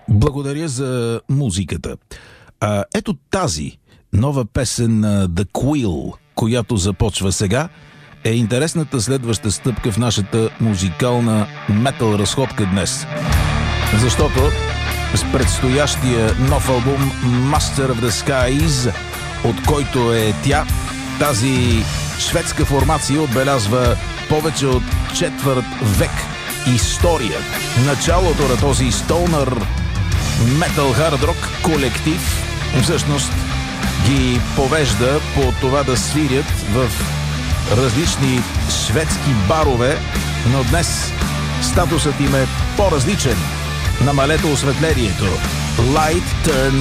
Благодаря за музиката. Ето тази нова песен на The Quill, която започва сега, е интересната следваща стъпка в нашата музикална метал разходка днес. Защото с предстоящия нов албум Master of the Skies, от който е тя, тази шведска формация отбелязва повече от четвърт век история. Началото на този стонър метал хард рок колектив всъщност ги повежда по това да свирят в различни шведски барове, но днес статусът им е по-различен. Намалете осветлението. Light turns